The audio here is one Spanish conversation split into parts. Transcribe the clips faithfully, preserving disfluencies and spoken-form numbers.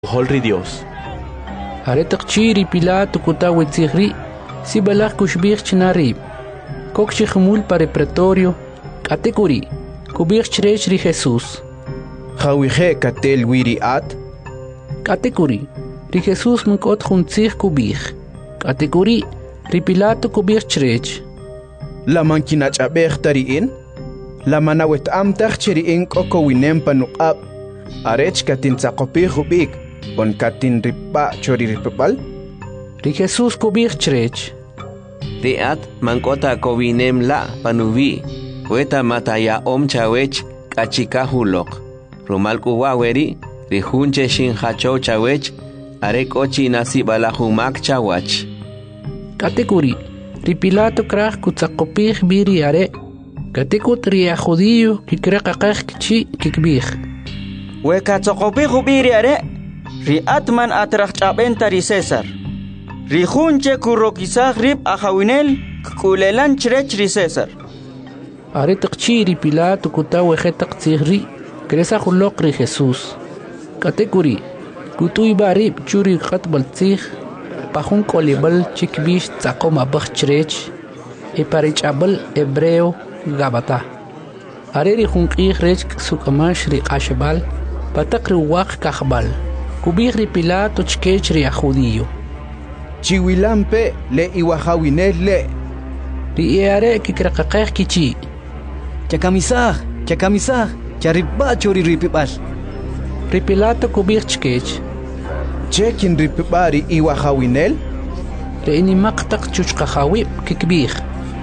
Holri Dios. Aretak chiri Pilato kutawe tzigri, si balak kushbir chinarib. Kokchi khmul para pretorio, katekuri, kubir chrechri Jesús. Khawije katel wiri at. Katekuri, ri Jesús munkot khuntzig kubir. Katekuri, ri Pilato kubir chrech. La mankinach abech tariin. La manawet am tachcheriin koko winem panuqab. Arech katin tsaqopi khubik. On katin ripa chori ripapal. Ri Jesús kubir chrech. Riat mankota kowinem la panuvi. Weta mataya om chawech kachika hulok. Rumal kuwaweri rihunche shin hacho chawech. Arek ochi nasi balahumak chawach. Katekuri, ri Pilato krach kutzaqopih biri are. Katekut ri a judío ki krakakach kichi kikbih. Weka tzaqopih biri are. Ri atman atrach chabenta ri César. Ri hunche kurokisag rib ajawinel kulelan chrech ri César. Are taqchi ri Pilato kutawe khetak tzigri. Kresa hulok ri Jesús. Katekuri, kutuy barib churi khatbal tzig. Pahun kolibal chikbish tzakoma bakh chrech. E parichabal hebreo gabata. Are ri hunqih rech sukamash ri qashbal. Patakri waq kahbal. Kubir ri Pilato chkech ri a judío. Chiwilampe le iwahawinel le. Ri eare kikrakakeh kichi. Chakamisag, chakamisag, chariba chori ripipal. Ri Pilato kubir chkech. Chekin ripipari iwahawinel. Ri ini maqtaq chuchqahawib kikbir.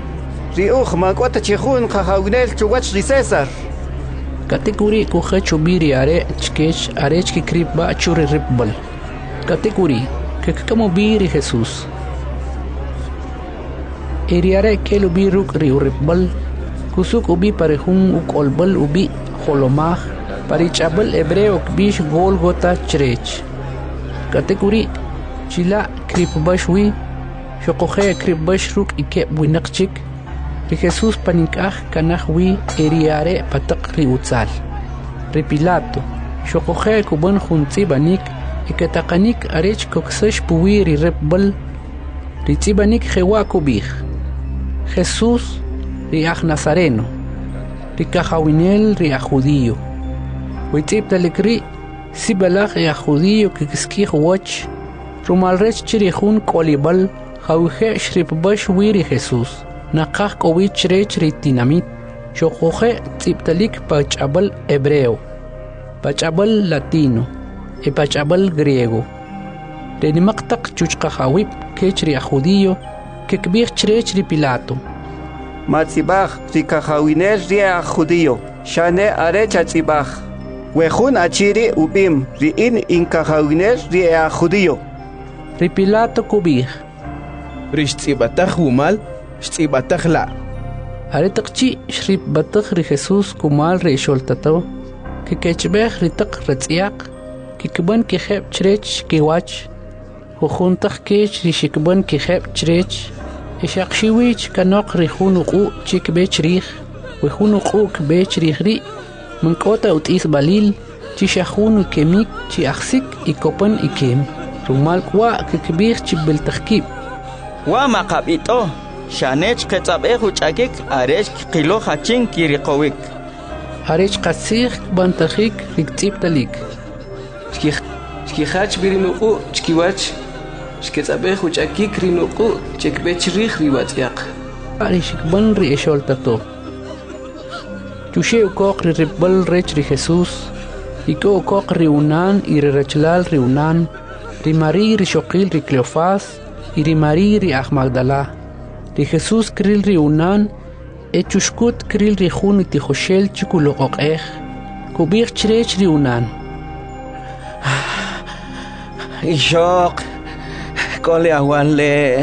Ri uj makwata chihun qahawinel chuwach ri César. Katekuri kuhe chubiri are chkech arech ki kriba churi ripbal. Katekuri kekamo biri Jesús. Eri are kelu biruk ri ripbal. Kusuk ubi parehun uk olbal ubi holomah. Parichabal hebreo kbish Golgota chrech. Katekuri chila kripbashwi. Shokohe kripbash ruk ike winakchik. Ri Jesús paninkah kanahwi eriare patak ri utzal. Ri Pilato, shokohe kuban junti banik, iketakanik arech koksesh puwi ri repbal, ri tibanik jewa kubih. Jesús ri aj Nazareno, ri kahawinel ri a judío. Witip talikri, si balak ri a judío kikiskih wach, rumalrech chirihun kolibal, hawije shripbash wiri Jesús. Nakah kowich rech ritinamit. Shokohe tziptalik pachabal hebreo. Pachabal latino. E pachabal griego. Renimaktak chuchkahawip kechri a judío. Kekbir chrech ri Pilato. Matzibach rikahawinel ri a judío. Shane arecha tzibach. Wehun achiri ubim riin inkahawinel ri a judío. Ri Pilato kubir. Rish tzibatach wumal. Shtibatachla. Aretakchi shrip batakh ri Jesús kumal re sholtato. Kikechbeh ritak retziak. Kikban kikheb chrech kiwach. Hukhuntak kech ri shikban kikheb chrech. Ishaqshiwich kanok ri hunuqu chikbech rih. Wihunuqu kbech rihri. Mankota utis balil. Chishahunu kemik chi aksik ikopan ikem. Rumal kwa kikbir chibiltakib. Wa maqabito. Shanech ketzab'eju ch'akik arech qilo hachin kiriqowik. Arech qasig bantajik riktziptalik. Chkihach birinuqu chkiwach. Shketzab'eju ch'akik rinuqu chekbech rih riwatz'yaq. Arishik ban ri esholtato. Chushe ukok ri ripbal rech ri Jesús. Iko ukok ri unan y ri rechlal ri unan. Ri Mari ri Shokil ri Cleofás y ri Mari ri Aj Magdala. Ri Jesús kril ri unan, e chushkut kril ri jun iti joshel chikuloqoq ej, kubir chrech ri unan. Ishok, kole awale.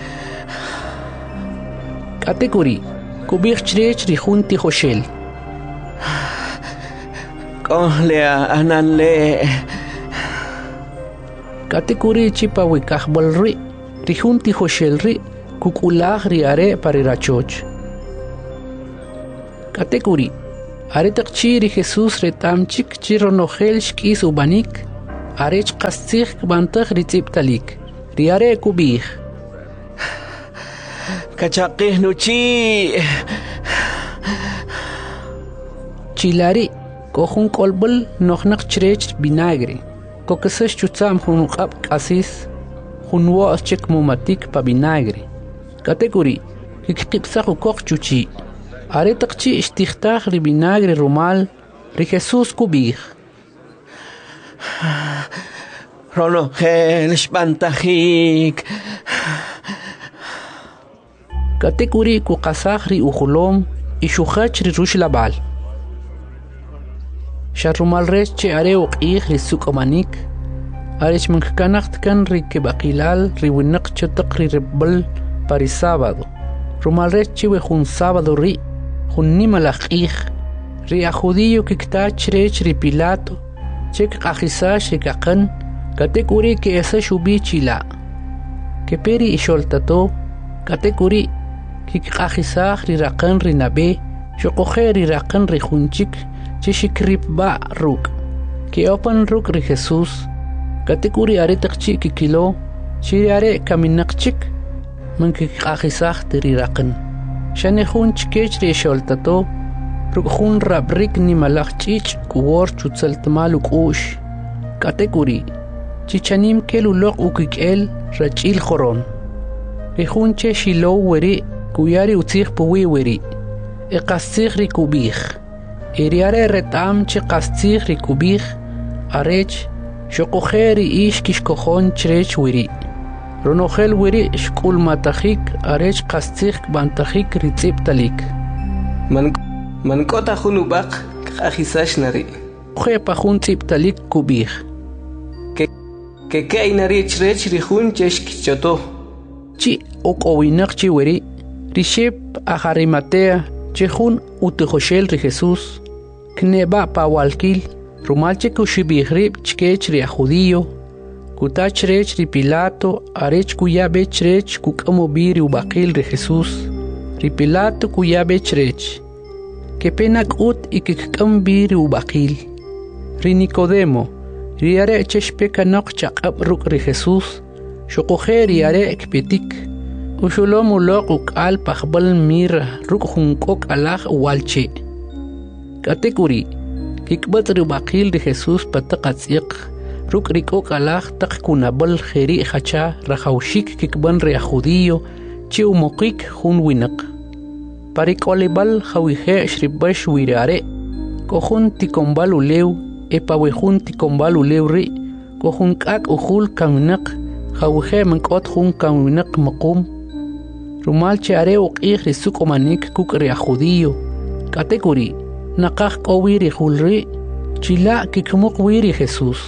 Katekuri, kubir chrech ri jun ti joshel. Kole anale. Katekuri chipa wikahbal ri, ri jun ti joshel ri, kukulah ri are parirachoch. Katekuri, are takchi ri Jesús retamchik chironojel shkis ubanik, arech qastzig bantag ritip talik riare kubih kachaqih nuchi chilari kohun kolbul noxnaq chrech vinagre kokesas chutsam hunuqab qasis hunwa chek mumatik pa vinagre kategori kikqipsaq ukoq chuchi are taqchi ishtikhtaj ri vinagre rumal ri Jesus kubih rono gel spantajik kategori ku qasaj ri ujulom ishukhach ri rush labal sharumal res che are uqih ri sukomanik arech mankanaqt kan ri kebaqilal ri winaq chetaq ri rebel pari sábado rumal res che we jun sábado ri junni malaqih ri a judío kiktach rech ri Pilato chek qajisash ri kaqan kategori ke esa shubi chila ke peri isholtato kategori kik qahisaj ri raqan ri nabe shoqoje ri raqan ri junchik chishikrip ba ruk ke opan ruk ri Jesus kategori are taqchi kikilo chiriare kaminaqchik man kik qahisaj ri raqan shane junch kech ri sholtato ruk jun rabrik ni malaqchich kuwor chutsaltmal uqush kategori chichanim keluloq ukikel rachil khoron ri junche shilo weri kuyari utzig puwi weri e qastig ri kubih eriare retam chi qastig ri kubih arech shoqokheri ish kishkokhon chrech weri ronokhel weri shkul matahik arech qastig bantajik ri tsiptalik man man kota khunubaq qahisash nari khe pa khun tsiptalik kubih ke ke ke inari chrech ri khun chesh kichoto chi okowinaq chi weri rishep ajarimatea chejun utejoshel ri Jesus kneba pa walkil rumalche kushibihrib chkech ri judío kutach rech ri Pilato arech kuyabe chrech kukamo biri ubaqil ri Jesus ri Pilato kuyabe chrech que pena ut y que kam biri ubaqil ri Nicodemo ri are cheshpeka noqchaq abruk ri Jesus shoqojer ri are kpetik ushulom uloq ukal pakhbal mira ruk hunkok alaj walche kategori kikbat ri ubaqil ri Jesus pataqatsiq ruk rikok alaj taq kunabal kheri khacha rahawshik kikban ri judío chi umoqik hun winaq parikolibal khawije shribash wirare kohun tikombal ulew epawejun tikombal ulew ri kohun kak ujul kamnaq khawije mankot hun kamnaq maqum rumal che are uqih ri sukomanik kuk ri judío kategori naqaj qowiri hulri chila kikmuq wiri Jesús.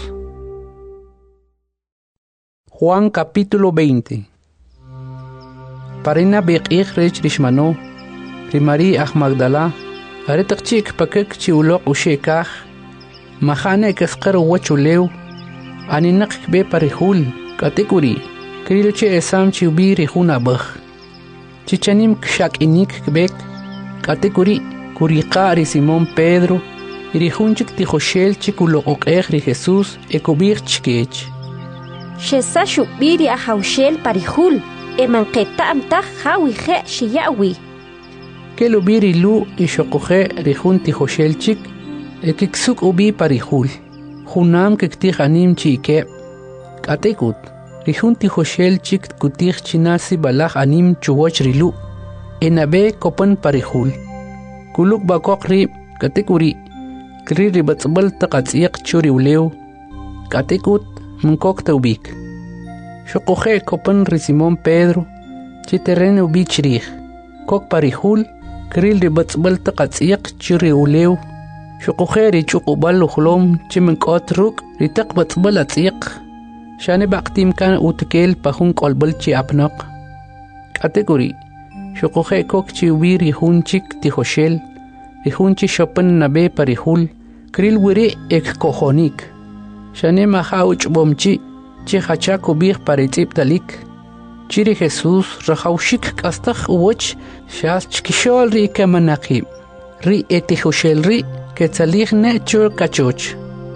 Juan capítulo veinte. Parina beqih rech rishmano Rimari ah Magdala aretak chik pakek chiuloq ushekaj mahane kasqar wachulew aninak be parihul kategori krilche esam chiubiri hunabaj chichanim kshakinik kbek kategori kuriqari Simón Pedro irihunchik tijoshel chikuloqoqej ri Jesus ekobir chkech shesa shubiri ahawshel parihul emanqeta amtaj hawije shiyawi Kelo biri lu ishoqoje rihunti joshelchik ekiksuk ubi parihul junam kektij anim chike katekut rihunti joshelchik kutij chinasi balaj anim chuwoch rilu enabe kopan parihul kuluk bakok ri katekuri kri ribatzbal taqatsiq churi ulew katekut munkok taubik shoqoje kopan ri Simón Pedro chiterreno bichrij kok parihul kril ribatzbal taqatsiq chiri ulew shoqokheri chuqubal ukhlom chimenkot ruk ritaq batzbal atsiq shane baqtim kan utkel pahun kolbal chi apnaq kategori shoqokhe kok chi wiri hunchik tihoshel rihunchi shopan nabe parihul kril wiri ek kohonik shane mahauch bomchi chi hacha kubih paritip talik chiri Jesús rahawshik kastaj uwoch shas chkishol ri kamanaqib ri etihoshel ri ketzalig ne chur kachoch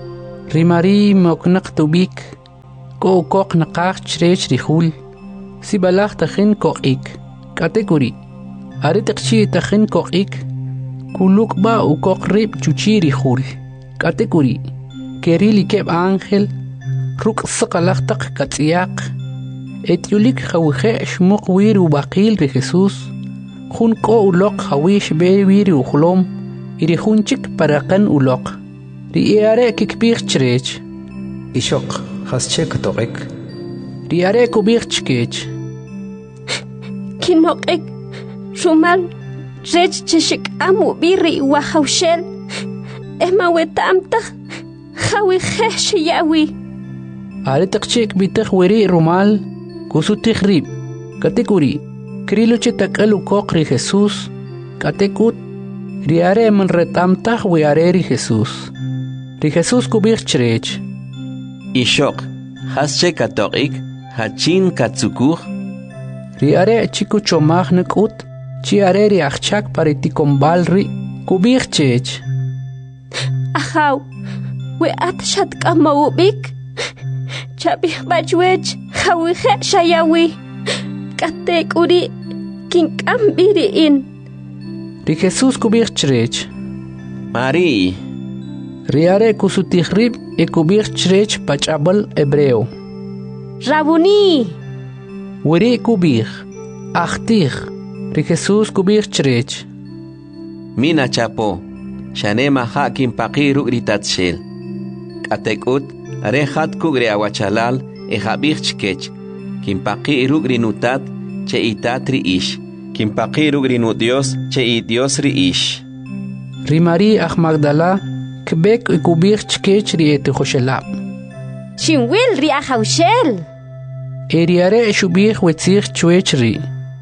Rimari moknak tubik, ko kok nakak chrech rihul, si balak takhin kokik, kategori. Aritakchi takhin kokik, kuluk ba ukok rib chuchi rihul, kategori. Kerili keb angel, ruk sakalak tak katsiyak, etiulik khawikhe shmuk wiru bakil ri Jesus, khun ko ulok khawish be wiru khulom, iri khunchik parakan ulok. Riare kikbir chrech. Ishok, hasche katorik. Riare kubir chkech. Kinokek, Rumal, rech cheshik amu biri wa haushel. Ema wetamta, hawi hesh yawi. Are takchik bitach weri Rumal, kusu tikhrib. Katekuri, krilo chitakalu kokri Jesus. Katekut, riare man retamta wiare ri Jesus. Ri Jesus kubir chrech. Ishok, hasche katorik, hachin katsukur. Riare chiku chomach nekut, chi are ri achchak pariticombal ri, kubir chech. Ahaw, we atashat kamawubik. Chabih bajwech, hawihe shayawi. Katek uri, kinkam biri in. Ri Jesus kubir chrech. Mari. Riare kusutikhrib e kubir chrech pachabal hebreo. Rabuni. Weri kubir, achtir, ri Jesus kubir chrech. Mina chapo, shanema hakim pakiru gritatshel. Katekut, arehat kugre awachalal, e habir chkech. Kim pakiru grinutat, che itatri ish. Kim pakiru grinut Dios, che i Dios ri ish. Rimari ach Magdala, kbek e kubir chkech ri ete khoshelab. Shinwil ri ahaushel. Eriare shubir wetzir chwech ri.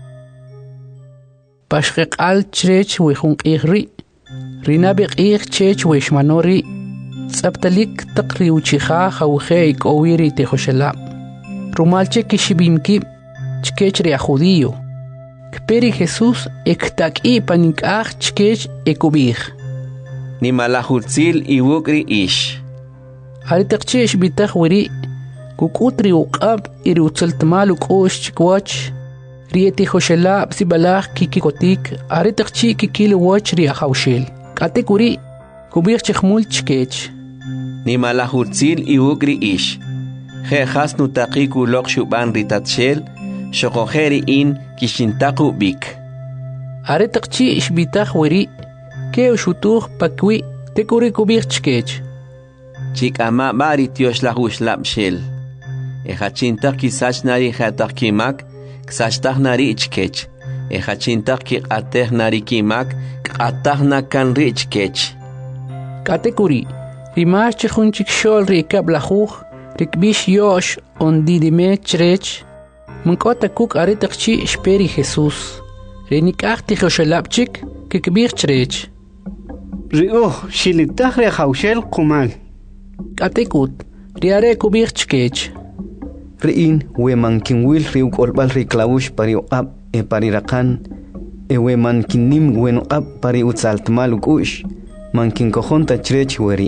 Pashkek al chrech wechunk ri. Rinabek ich chech weshmanori. Tsabtalik takri uchicha khawche ik owiri te khoshelab. Rumalche kishibimki chkech ri ajudio. Kperi Jesus ektak i panikach chkech e kubir. Ni malahutzil i wukri ish. Aritakchesh bitach weri. Kukutri uqab iri utsaltmal ukosh chikwach. Rieti khoshelab si balach kikikotik. Aritakchi kikil wach ri ahaushel. Kate kuri kubir chkhmul chkech. Ni malahutzil i wukri ish. He hasnu taqiku lok shuban ritatshel. Shokoheri in kishintaku bik. Aritakchi ishbitach weri. Ke ushutuh pakwi te kuri kubir chkech. Chik ama bari tiosh la huslab shel. E hachintak kisach nari hatak kimak, ksachtak nari ichkech. E hachintak ki ateh nari kimak, katah na kan ri ichkech. Katekuri, rimash chikhunchik shol ri kab lahuch, rikbish yosh on didime chrech. Munkota kuk aritakchi shperi Jesus. Renikachti khoshelabchik, kikbir chrech. Rio, shilitach re haushel kumag. Katekut, riare kubir chkech. Riin, we man kinwil riuk olbal riklawush pari uqab e pari rakan. E we man kinim wen uqab pari utsaltmal ukush. Man kinkohon ta chrech weri.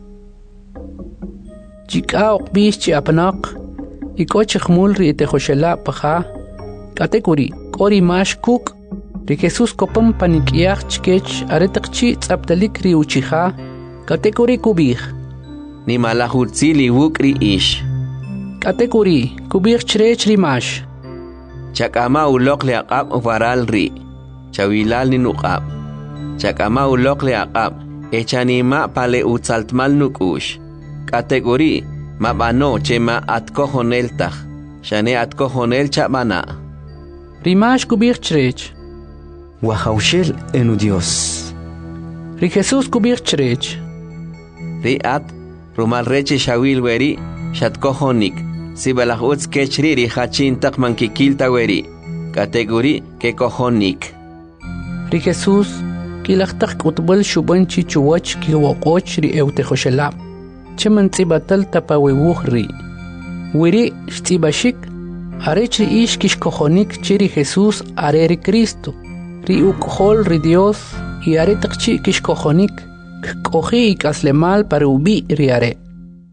Chika uqbish chi apanak. Iko chikhmul ri ete khoshela paha. Katekuri, kori mash kuk. Ri Jesus kopam panikiach chkech aretakchi tsaptalik ri uchiha. Katekuri kubir. Ni malahutzil i wukri ish. Katekuri, kubir chrech rimash. Chakama ulok le aqab uvaral ri. Chawilal ni nuqab. Chakama ulok le aqab. Echanima pale utsaltmal nukush. Katekuri, mabano chema atkohonel tach. Shane atkohonel chabana. Rimash kubir chrech. Wahaushel enu Dios. Ri Jesus kubir chrech. Ri at, rumal reche shawil weri, shatkohonik. Si balahutz kechri ri hachin tak mankikilta weri. Kategori ke kohonik. Ri Jesus, kilachtak utbal shuban chichuwach ki wakoch ri eute khoshelab. Cheman tsibatal tapawewuh ri. Weri shtibashik, arech ri ish kish kohonik chiri Jesus are ri Cristo. Ri ukhol ri Dios, y are takchi kish kohonik. Kohi ikaslemal para ubi riare.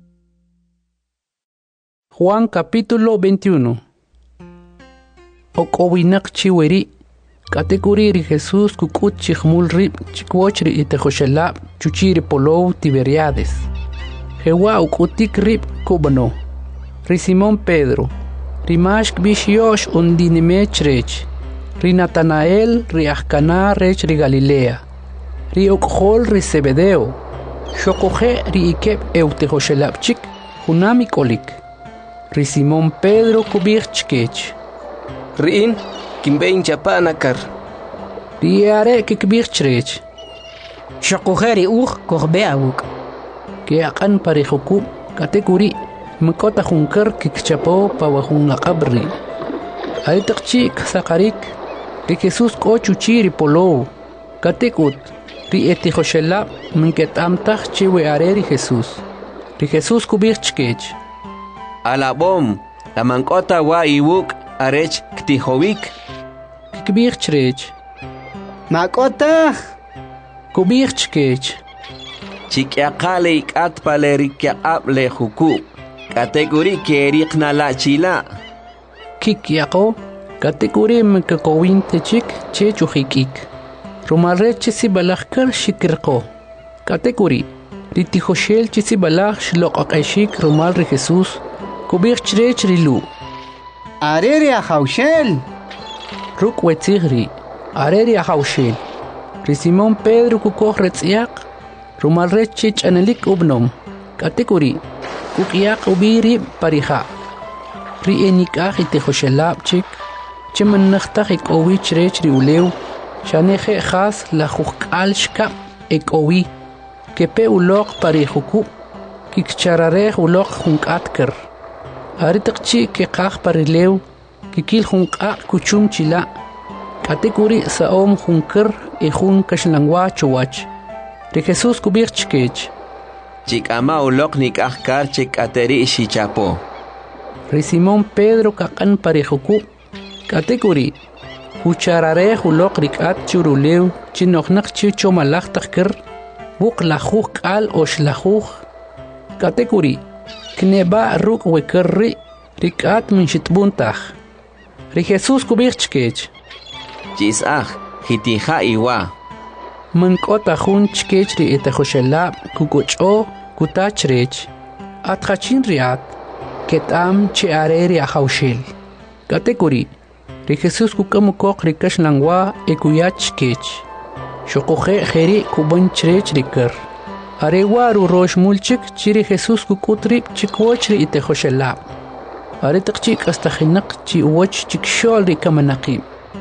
Juan capítulo veintiuno. Okowinak chiweri, katekuriri Jesús kukut chichmul rib chikwochri itejoshelab chuchiri polou Tiberiades. Jewa ukutik rib kubano. Ri Simón Pedro. Ri mashk bish yosh undinime chrech. Ri Natanael ri Ahcana rech ri Galilea. Ri okhol ri Zebedeo. Shokoje ri ikeb eutejoshelab chik hunami kolik. Ri Simón Pedro kubich chkech. Riin kimbein chapa nakar. Ri are kikbich chrech. Shokujeri uj korbeawuk. Que akan parejokub katekuri mkota junkar kikchapo pawajun akabri. Aitakchi sakarik ri Jesús ko chuchiri polo. Katekut ri etijoshelab minketamtaj chiwe areri Jesús. Ri Jesús kubich chkech. Alabom, la mankota wa iwuk arech ktihowik. Kikbich chrech. Makota. Kubich chkech. Chikyakale ikat palerikyab le huku. Kategori kerik na la chila. Kikyako, kategori mkakowin techik che chuhikik. Rumarre chisi balakar shikirko. Kategori, ritijoshel chisi balak shlok akashik rumal ri Jesús. Kubich chrech rilu. Areri ahaushel. Ruk wetzigri. Areri ahaushel. Ri Simón Pedro kukoh retziak. Rumal rechich anelik ubnom. Kategori. Kukiak ubiri pariha. Ri enikah itejoshelab chik. Chiman nakhtak ik owi chrech ri ulew. Shaneje khas la jukal shkap ek owi. Kepe ulok parihuku. Kikcharareh ulok junkatker. Aritakchi ke kah parilew. Kikil junka kuchum chila. Kategori saom junker e jun kashlangwa chuwach. Ri Jesús kubich chkech. Chikama ulok nikahkar chik ateri shichapo. Ri Simón Pedro kakan parejuku. Kategori. Kucharare ulok rikat churulew. Chinoknak chicho malak takir. Buk lajuk al osh lajuk. Kategori. Kneba ruk wekerri. Rikat min shitbuntach. Ri Jesús kubich chkech. Chisaj, hitija iwa. Mankota jun chkech ri etejoshelab kukucho kutachrech. Atjachin riat. Ketam che areri ahaushel. Kategori. Ri Jesús kukamukok rikash langwa ekuyach chkech. Shokoje jeri kuban chrech rikar. Arewaru rosh mulchik chiri Jesús kukutrip chikwochri etejoshelab. Aretakchik hasta jinak chi uwach chikshol rikamanaqim.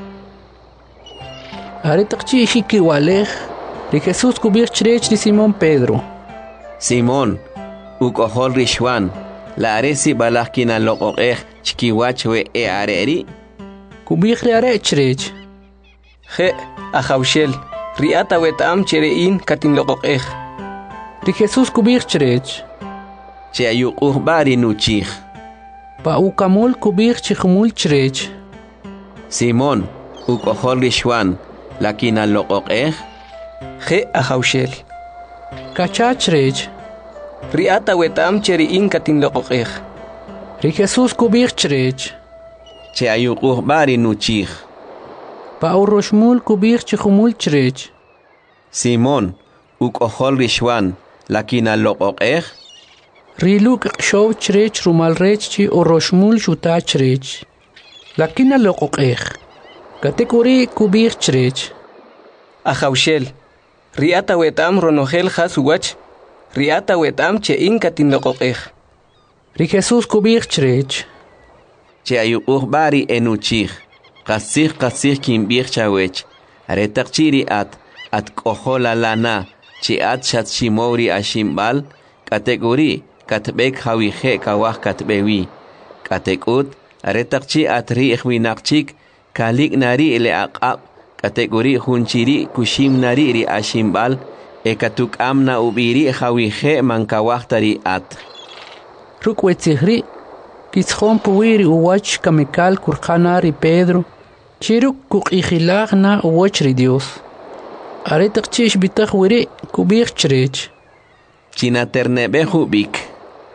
Aretakchi shikiwalej, ri Jesús kubich chrech ri Simón Pedro. Simón, ukohol rishwan, la aresi balakina loqoqej chikiwach we e areri. Kubich ri are chrech. Je ahaushel. Riata wetam cherein katin loqoqej. Ri Jesús kubich chrech. Che ayukuh bari nuchij. Pa ukamul kubich chikhmul chrech. Simón, ukohol rishwan. Lakina loqoqej. Je ahaushel. Kachachrech. Riata wetam cheriin katin loqoqej. Ri Jesús kubich chrech. Che ayukuh bari nuchij. Pa uroshmul kubich chikhmul chrech. Simón, ukohol rishwan. Lakina loqoqej. Riluk shov chrech rumal rech chi uroshmul shuta chrech. Lakina loqoqej. Kategori kubich chrech. Ahaushel. Riata wetam ronogel hasuwach. Riata wetam chein katin loqoqej. Ri Jesús kubich chrech. Che ayukuh bari enuchij. Qasij qasij kimbich chawech. Aretakchiri at. At kohola lana. Chi at shat shimori ashimbal. Kategori. Katbek hawije kawah katbewi. Katekut. Aretakchi at ri ikhwinakchik. Kalik nari le aqab. Kategori hunchiri kushim nari ri ashimbal. Ekatuk amna ubiri hawije mankawahtari at. Rukwetihri. Kitzhon puwiri uwach kamikal kurkanari Pedro. Chiruk kukihilach na uwach ri Dios. Aretakchish bitach wiri kubich chrech. China ternebe hubik.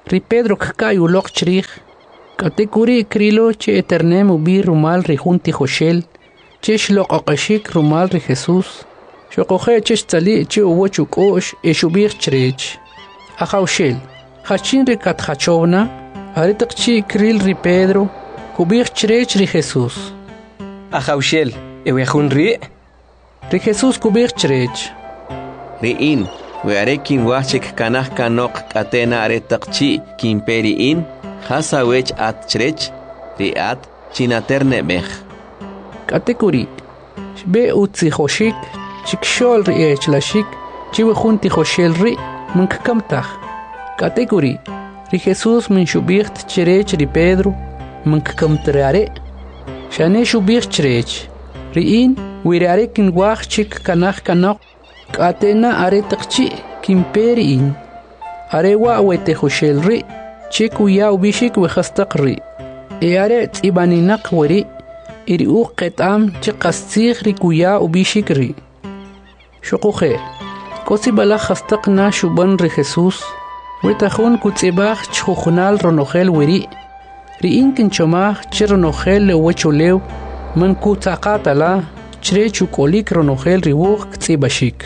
ri Pedro k'kay uloq chrij k'ate kuri krilo che eternem ubi rumal ri junti Joshel che xloq'oq'exik rumal ri Jesús xoqoje che xtzali che uwoch uk'o'x exubij chrech ajawxel jachin ri katjachowna are taqchi kril ri Pedro kubij chrech ri Jesús ajawxel ewejun ri ri Jesús kubij chrech ri'in we are kin wachik kanaj kanok katena are taqchi kin peri'in hasa wech at chrech ri'at chinaterne bej katekuri shbe utzi xoshik chikshol ri echlashik chiwe junti xoshel ri munkamtaj katekuri ri Jesús min shubicht chrech ri Pedro munkamtrare shane shubich chrech ri'in wirare kin wachik kanaj kanok katena are taqchi kimperi'in are wa wete xoshel ri chikuya ubishik we khastaq ri e are tsibaninaq wari iri u qetam chiqastig ri kuya ubishik ri shuqoje kosi bala khastaqna shuban ri Jesús wetajun kutsibaj chujunal ronojel wari ri inkin chomaj chironojel wecholew man kutsaqatala chre chukolik ronojel ri wuq tsibashik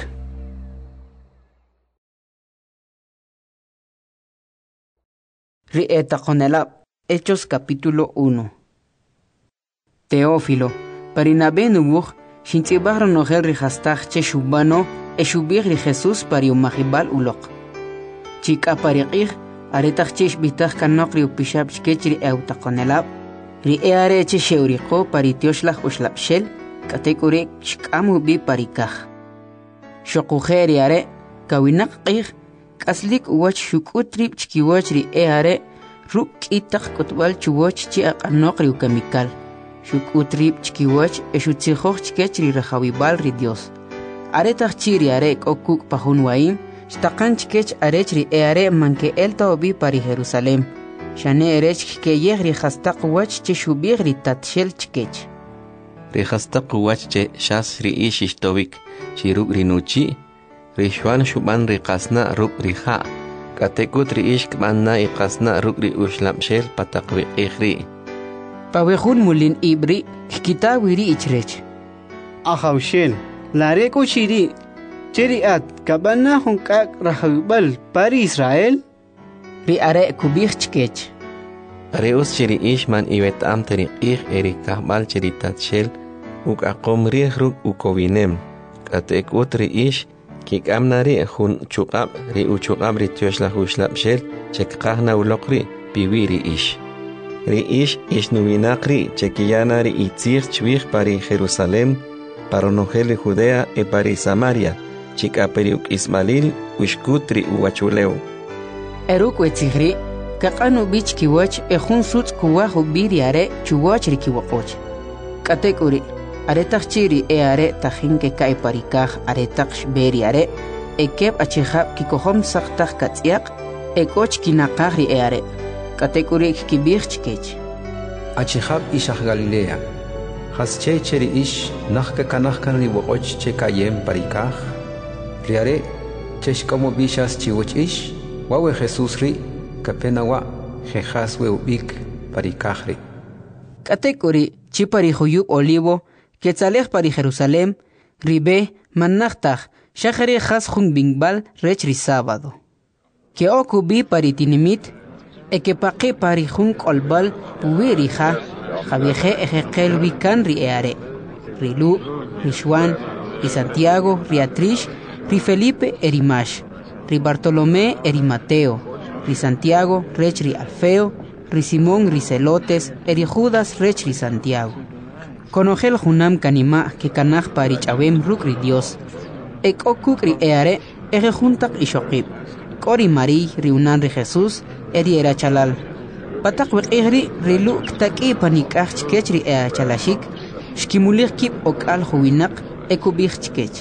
Rieta Conelab, Hechos capítulo uno. Teófilo, Parinabé nubuj, Shintibar nogel rijastach che shubano, eshubir ri Jesús pari umahibal ulok. Chika pariqir, aretach chesh bitach kanok ri upishab shkechri euta Conelab, ri eare che sheuriko pari tioslach uslapshel, katekure shkamu bi parikach. Shokujeri are, kawinak qir, kaslik uwach shukutrib chkiwach ri eare ruk itaq kutbal chuwach chi aqanok ri ukemikal shukutrib chkiwach eshutsijoch chkech ri rajawibal ri Dios aretaq chiri are kokuk pajun waim shtaqan chkech arech ri eare manke elta obi pari Jerusalem shane erech ke yeh ri khastaq wach chi shubig ri tatshel chkech ri khastaq wach che shas ri ishishtovik chiruk ri nuchi Rishwan shuban ri qasna ruk ri ha katekut ri ishk manna i qasna ruk ri ushlamshel pataqwi ikhri pawejun mulin ibri kikita wiri ichrech ajawshel lare ko shiri cheri at kabana hunkak rahawibal pari Israel ri are kubich chkech are us chiri ishman iwet am teri ikh eri kahbal cheri tatshel uk aqom ri ruk ukowinem katekut ri ish Kik amnari hun chukab ri uchukab ri tioshla huslab shel chekqahna uloqri piwiri ish. Ri ish ish nuvinaqri chekiyanari itzir chwih pari Jerusalem, paronogeli Judea e pari Samaria, chikaperiuk Ismail ushkutri uwachuleu. Eruk wetzigri, kakanu bich kiwach e hun suts kuwahu biriare chuwach ri kiwakoch. Katekuri. Aretach chiri e are tajinke kai parikaj aretach shberi are e kep achihab kikohom saktach katsiak e koch kinakari e are katekuri kibich chkech achihab ishach Galilea has che cheri ish nachka kanachkan li woch che kayem parikaj riare chesh como bishas chiwoch ish wawe Jesús ri kapenawa jejas we ubik parikaj ri katekuri chipari huyub olivo Quetzalej pari Jerusalem, ribe, mannachtach, shachare has jun bingbal rechri sábado. Que okubi pari tinimit, e que paqe pari jun kolbal puirija, javieje ejekel wikan ri eare. Rilu, Rishuan, ri Santiago, ri Atrish, ri Felipe erimash, ri Bartolomé eri Mateo, ri Santiago rechri Alfeo, ri Simón ri Celotes, eri Judas rechri Santiago. Conogel junam kanima que kanaj parich awem rukri Dios. Ek okukri eare ege juntak ishokib. Kori mari riunan ri Jesús eri era chalal. Patak wek egri rilu ktaki panikach chkechri ea chalashik. Shkimulir kip ok al huinak ekubich chkech.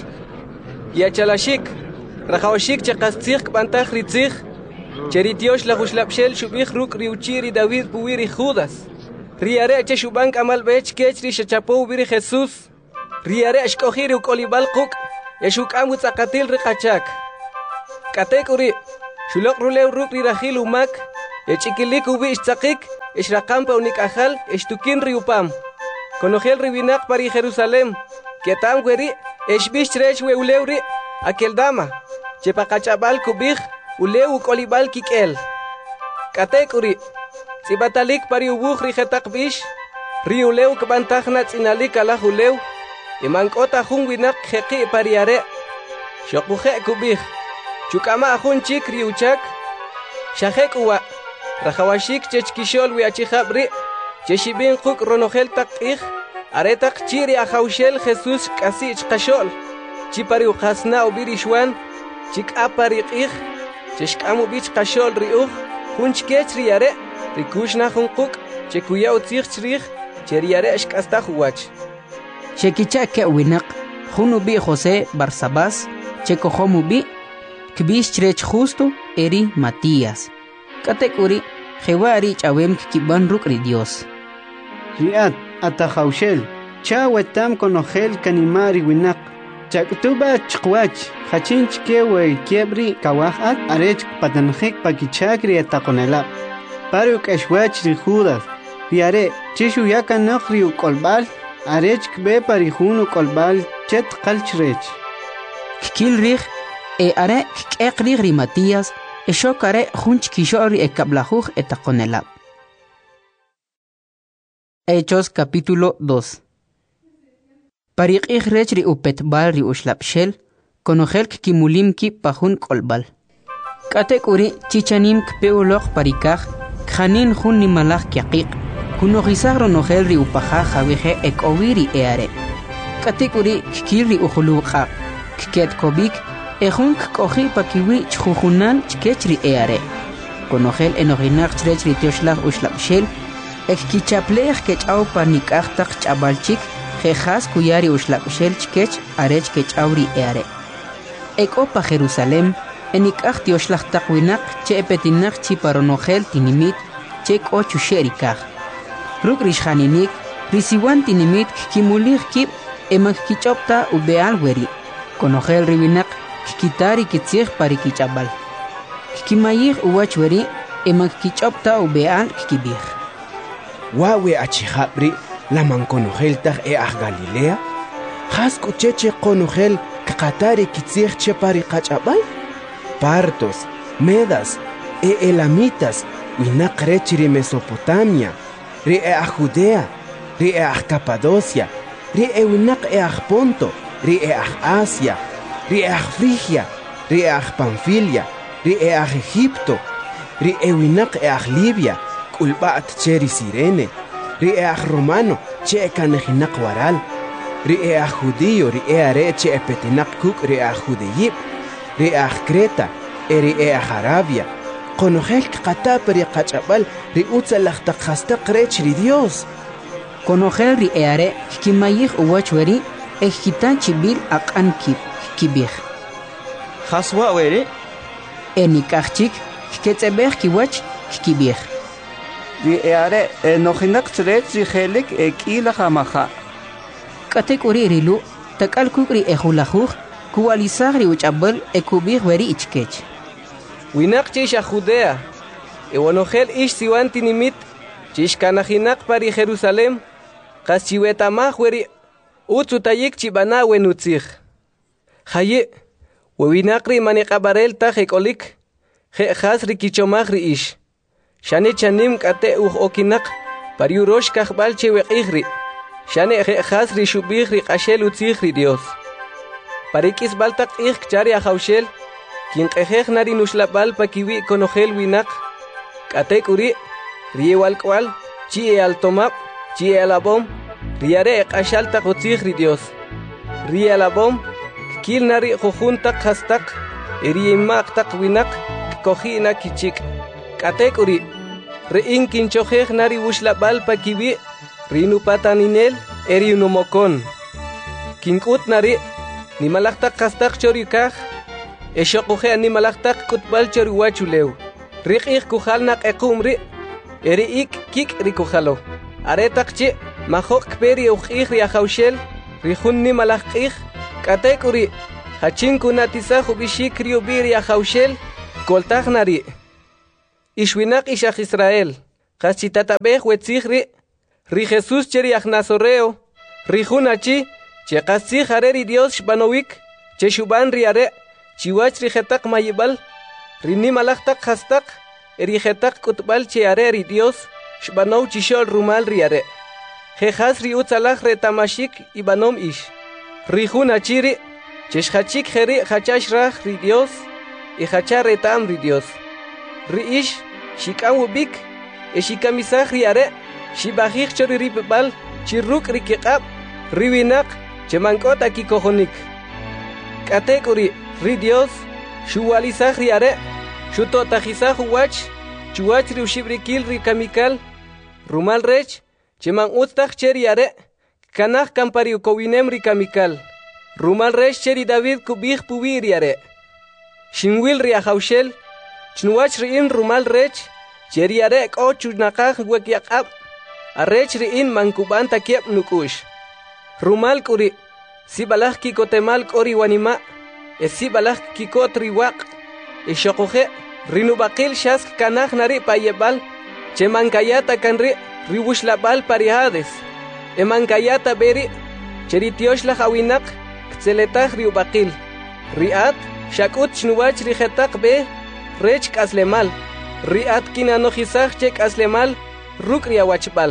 Ya chalashik. Rajawashik chakastzig kbantaj ritzig. Cheritiosh la huslapshel shubich ruk riuchiri David puwiri Judas. Riare che shubank amal bech kechri shachapo biri Jesús. Riare ashkohiri ukolibal kuk. Yeshuk amut akatil rikachak. Katekuri. Shulok rulew ruk rirahil umak. Echikilik ubi ishtzakik, ishrakampa unikajal, ishtukin riupam. Conogel ribinak pari Jerusalem, ketam weri, eshbish trech we uleuri, aquel dama, chepakachabal kubij, uleu kolibal kikel. Katek uri, tsibatalik pari ubuj rijetak bish, riuleu kabantajnat inalik ala uleu, imankota jun winak jeki pariare, shokuje kubij, chukama ajun chik riuchak, shajek uwa, rajawashik chechkishol wiachijabri, cheshibin kuk ronogel tak ik, aretak chiri ajaushel Jesús kasi ichkashol, chipari ukasna ubirishwan, chik apari ik, cheshkamu bich kashol riuj, hunchkech riare, rikushna hunkuk, chekuya utzich chrich, cheriare eshkasta huwach. Shekicha ke winak, hunubi José Barsabás, chekohomubi, kbish chrech justo, eri Matías. Katekuri, jewari chawem kiban rukri Dios. Riat, atajaushel, chawetam conogel kanimari winak, chaktuba chkwach, hachinch kewe kiebri kawahat, arech patanjik pakichakri atakonela. Paruk eshwach rijudas, riare, chishu yakanok riu kolbal, arech kbe parihunu kolbal, chet kalchrech. Kikilrich, e are kekri Matías, e shokare junch kishori e kablajuj etakonela. Hechos capítulo dos. Parik rechri upet balri ushlapshel, konogel kimulimki pahun kolbal. Katekuri chichanim kpeulok parikaj, khanin hun ni malak kiaqik, kunogizagro nogelri upaja javeje ek oviri eare. Katekuri kikiri uhuluqa, kiket kobik, ejun koji pakiwi chjujunan chkechri eare. Konogel enoginak chrechri tioshlag ushlapshel, ek kichaplej kechau panikaj tak chabalchik, jejas kuyari ushlapshel chkech arech kechauri eare. Ek opa Jerusalem, enikaj tioshlag takwinak che epetinak chiparonogel tinimit, chek ochu sherikaj. Ruk rishaninik, risiwan tinimit kimulig kip, emak kichopta ubeal weri. Konogel ribinak kikitari kitzig pari kichabal. Kikimayig uwach weri, emak kichopta ubeal kikibig. Wawe achijabri, la manconogel tag e ag Galilea? Has kucheche conogel kakatari kitzig che pari kachabal? Partos, Medas, e Elamitas, winak rechiri Mesopotamia, ri e ag Judea, ri e ag Capadocia, ri e winak e ag Ponto, ri e ag Asia, ri e ag Frigia, ri e ag Panfilia, ri e ag Egipto, ri e winak e ag Libia, kulbaat cheri Sirene, ri e ag Romano, che kanejinak waral, ri e ag Judío, ri e are che epetinak kuk ri ag Judeyip, ri e ag Creta, e ri e ag Arabia, konogel kata peri kachabal, ri utzalach takhastak rech ri Dios. Konogel ri e are kimayig uwachweri, ejitan chibil akan kip, kibig. Haswa weri? Enikachik, ketzebeg kiwach, kibig. Ri eare enojinak chrech rijelik ekila jamaja. Katek uri rilu, takal kukri ejulajuj, kualizagri uchabel ekubig weri ichkech. Winak chish a Judea, ewanogel ish siwan tinimit, chish kanajinak pari Jerusalem, kaschiwetamaj weri, utzutayik chibana wenutzig. Haye, wewinakri manikabarel tajekolik, je jasri kichomagri ish. Shane chanim kate uj okinak, pariurosh kajbal chewekigri. Shane je jasri shubigri qashel utzigri Dios. Parikis baltak ig chari ajaushel, kin qejej nari nushlabal pakiwi konogel winak. Kate kuri, riewal kwal, chi e altomap, chi e alabom, riare qashal tak utzigri Dios. Rie alabom, kil nari jujuntak hastak, eriemak tak winak, kojina kichik. Kate kuri, rein kinchojej nari ushlabal pakiwi, rinu pataninel, eri unumokon. Kinkut nari, ni malaktak kastak chorikaj, eshokuje ni malaktak kutbal choriwachulew. Rik ik kujalnak ekumri, eri ik kik rikujalo. Aretak chi, mahok peri uj riajaushel, rijun ni malakij, kate kuri, hachin kunatizaj ubishik riubir riajaushel, koltaj nari. Ishwinak ishach Israel. Kachitatapej wetzig ri. Ri Jesús cheri Nazoreo. Ri Junachi. Che kasig hareri Dios shbanowik. Che shuban riare. Chiwach ri jetak mayibal. Ri nimalachtak hastak. Eri jetak kutbal che areri Dios. Shbanow chishol rumal riare. Jejas ri utzalach retamashik ibanom ish. Ri Junachiri. Cheshachik jeri hachash rach ri Dios. Y hachar retam ri Dios. Ri ish. Shikam ubik. E shikamisach riare. Shibajik chori ripebal. Chirruk ri kikab. Ri winak. Chemankot aki kojonik. Katek uri. Ri Dios. Shuwalizach riare. Shutotajizach uwach. Chuach ri ushibrikil ri kamikal. Rumal rech. Cheman utach cheri are. Kanach kampari ukowinem ri kamikal. Rumal rech cheri David kubich puwiri are. Shinwil ri ahaushel. Chnuach ri in rumal rech. Cheri are ko chunakach wek yakab. Arech ri in mankuban takiep nukush. Rumal kuri. Sibalach kikotemal kori wanima. E sibalach kikot riwak. E shokoje. Rinubakil shask kanach nari payebal. Chemankayata kanri. Ribush labal parihades. Emankayata beri. Cheritiosh la hawinak. Ktzeletach riubakil. Riat. Shakut shnuwach rijetak be. Rech kaslemal. Riat kinanojizach chek aslemal. Ruk riawachbal.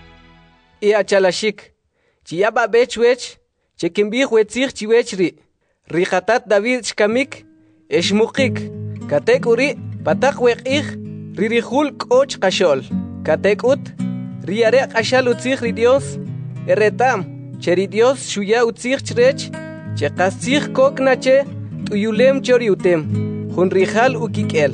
I achalashik. Chiaba bechwech. Chekimbih wetzich chiwechri. Rijatat David shkamik. Eshmukik. Katek uri. Patak wekich. Ririhul koch kashol. Katek ut. Riare qashal utzich ri Dios. Eretam. Cheri Dios shuya utzich chrech. Che qasich koknache. Tuyulem chori utem. Jun rijal ukikel.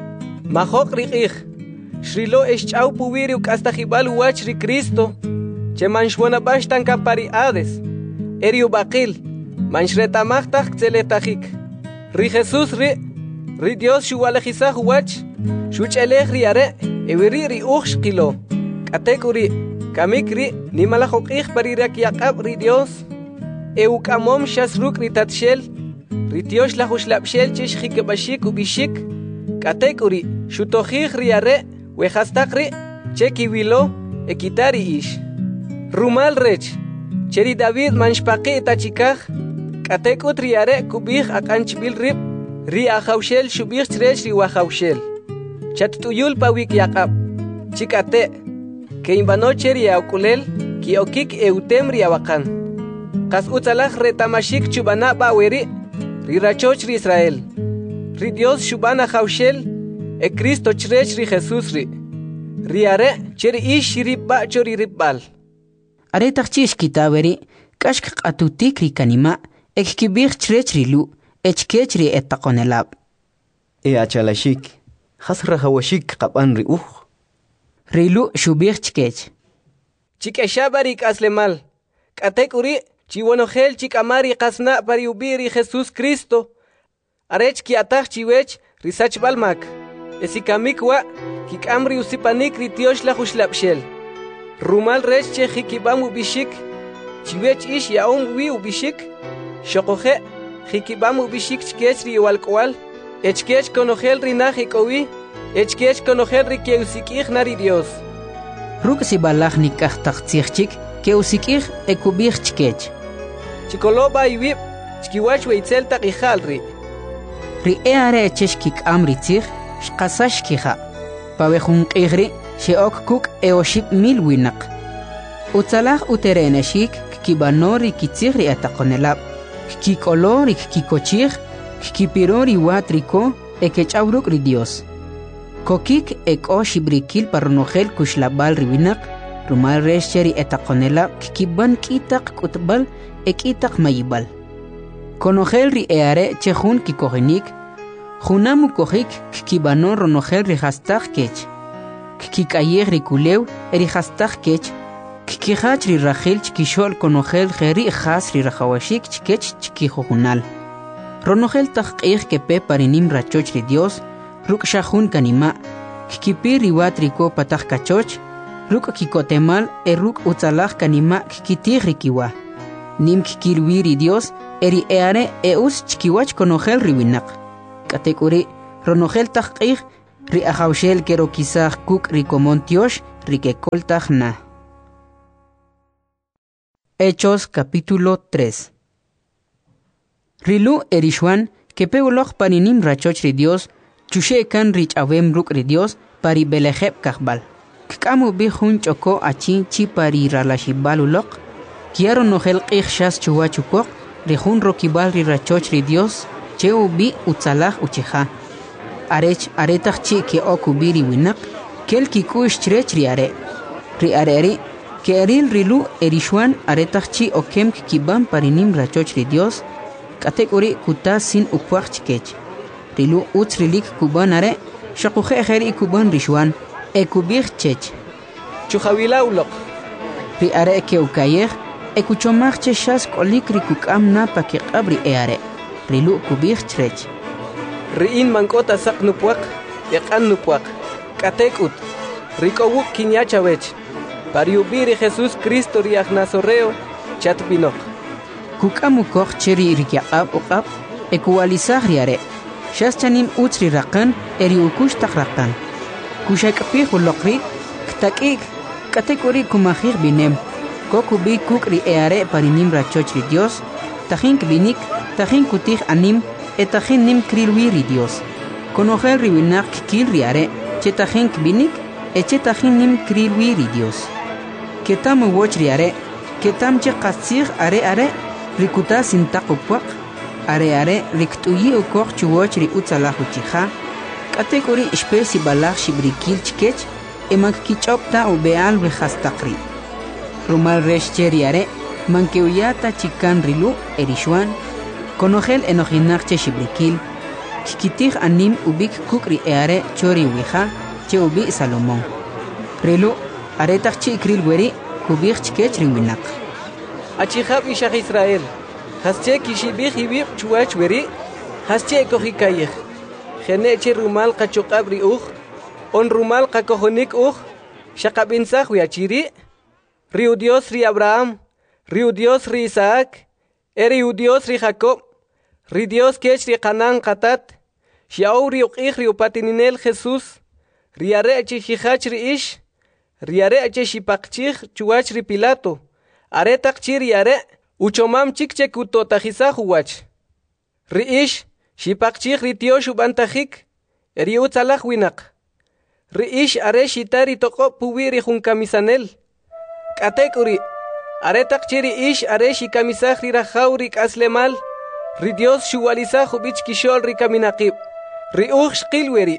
Mahok rikich. Shrilo eschau puwiri ukastajibal uwach ri Cristo. Che manshwana bashtan kampariades. Eri ubakil. Manshretamachtak ktzeletachik. Ri Jesus ri. Ri Dios shuwalejizach uwach. Shuchelech riare. Ewiri ri uch kilo. Katekuri, kamikri, ni malajokich parirak yakab ri Dios. Eukamom shasruk ri tatshel. Ri Dios la hushlapshel chish hikebashik ubishik. Katekuri, shutojich riare, wehastakri, cheki wilo, ekitari ish. Rumal rech, cheri David manshpaki tachikach. Katekut riare kubich akanchbil rib. Ri ahaushel shubich trech ri wahaushel. Chatutuyul pawik yakab. Chikate. Que imbanoche ria ukulel, ki okik eutem ria wakan. Kas utzalach retamashik chubana baweri, rirachoch ri Israel. Ri Dios shubana haushel, e Cristo chrech ri Jesus ri. Riare, cheri ish ribba chori ribbal. Are tachchish kitaberi, kashk atutik ri kanima, ek kibich chrech ri lu, echkech ri etakonelab. E achalashik, hasra hawashik kapan ri uh. Rilu shubich chkech. Chikeshabarik aslemal. Katekuri, chiwonogel chikamari kasna pariubiri Jesus Cristo. Arech kiatach chiwech risach balmak. Esikamikwa, kikamri usipanik ritiosh la hushlapshel. Rumal rech che hikibam ubishik. Chiwech ish yaum wi ubishik. Shokoje, hikibam ubishik chkech ri walkwal. Echkech konogel rinahikowi. Echkech konogel ri keusikich nari Dios. Ruk si balach nikach taktsichchik, keusikich ekubich chkech. Chikoloba iwib, chkiwach weitzel takijalri. Ri eare echeshkik amritzich, shkasashkiha. Pawejun kigri, sheok kuk eoship mil winak. Utzalach utereneshik, kibanori kitzigri etakonelab. Kikolori kikochich, kipirori watriko, ekechawruk ri Dios. Kokik eko shibrikil parnogel kushlabal riwinak, rumal resheri etakonela kikiban kitak kutbal ekitak mayibal. Konogel ri eare chehun kikogenik, junamu kohik kikibanon ronogel ri hastak kech. Kikikayeg ri kulew eri hastak kech, kikihach ri rachel chkishol konogel geri has ri rajawashik chkech chkihojunal. Ronogel takqih kepe parinim rachoch ri Dios, Ruk shahun kanima, kikipi riwat riko patach kachoch, ruk kikotemal e ruk utzalach kanima kikiti rikiwa. Nim kikirwiri Dios, eri eare eus chkiwach konogel riwinak. Katekuri, ronogel takqih, ri ajawshel kero kisaj kuk ri komontiosh ri kekoltaj na. Hechos capítulo tres. Rilu erishwan que peuloj paninim rachoch ri Dios, chushe kan rich avem ruk ri Dios pari belejeb kahbal. Kkamu bi hun choko achi chi pari ralashibal ulok, kiaro nojel qihshas chuwachukok, ri hun rokibal ri rachoch ri Dios, cheu bi utzalaj ucheja. Arech aretach chi ke okubiri winak, kel kikush chrech ri are. Ri areri, que eril rilu erishwan aretach chi okem kiban parinim rachoch ri Dios, kategori kuta sin ukwach chkech. Rilu utz rilik kuban are, shakuje ejeri kuban rishwan, ekubir chech. Chuhawila ulok. Ri are ke ukayej, ekuchomach cheshas kolik rikukam na pakekabri e are. Rilu kubir chrech. Riin mankota sak nupuak, yakan nupuak, katekut, rikowuk kinyachawech. Pariubiri Jesús Cristo riach nazoreo, chatbinok. Kukamukok cheri rikyaqab uqab, ekuwalizah riare. Shas chanim utsri raqan, eri ukush takraqan. Kushakapih ulokri, ktakik, katekuri kumahir binem. Kokubi kukri eare parinim rachoch ri Dios, tajin kbinik, tajin kutih anim, etajin nim krilwi ri Dios. Konojel riwinak kil riare, chetajin kbinik, echetajin nim krilwi ri Dios. Ketam woch riare, ketam che qasir are are, rikuta sintakupuak, are are riktuyi ukok chuwoch ri utzalahu chiha, kategori espesi balach shibrikil chkech, emak kichopta u beal rihastakri. Rumal resh cheriare, mankeuyata chikan rilu erishwan, konogel enojinak che shibrikil, kikitih anim ubik kukri eare chori wija, che ubi Salomón. Rilu, aretach chi kril weri, kubich chkech rinwinak. Achihab ishach Israel, hasche kishibich ibib chuach weri, hasche kohikayech. Geneche rumal kachokabri uch, on rumal kakohonik uch, shakabinsach wiachiri, riu Dios ri Abraham, riu Dios ri Isaac, eri Dios ri Jacob, ri Dios kech ri Canaan katat, shiau ri uqich ri upatininel Jesús, riare achi hihach ri ish, riare achi shipakchich chuach ri Pilato, aretak chi riare, uchomam chikche kutotajizah uwach. Ri ish, shipakchich ri tiosh ubantahik, eri utzalach winak. Ri ish are shitari toko puwiri junkamisanel. Katekuri, aretak chiri ish are shikamisah ri rajaw ri kaslemal, ri Dios shuwalizah ubich kishol ri kaminakib, ri uch shkilweri.